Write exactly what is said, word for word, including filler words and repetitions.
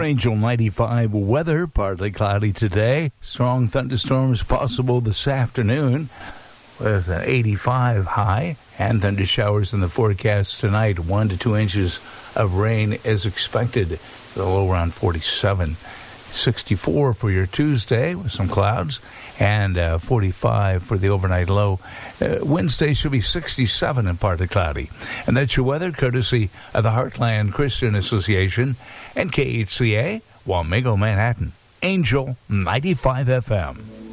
Angel ninety-five weather, partly cloudy today. Strong thunderstorms possible this afternoon with an eighty-five high, and thunder showers in the forecast tonight. One to two inches of rain is expected. The low around forty-seven. sixty-four for your Tuesday with some clouds, and uh, forty-five for the overnight low. Uh, Wednesday should be sixty-seven and partly cloudy. And that's your weather, courtesy of the Heartland Christian Association and K H C A, Wamego, Manhattan. Angel ninety-five F M.